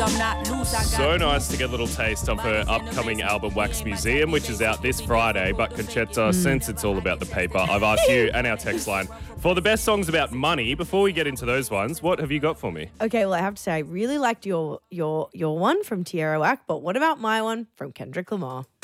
I'm not loose. I got So nice to get a little taste of her upcoming album Wax Museum, which is out this Friday. But Conchetta, since it's all about the paper, I've asked you and our text line for the best songs about money. Before we get into those ones, what have you got for me? Okay, well, I have to say, I really liked your one from Tierra Whack, but what about my one from Kendrick Lamar?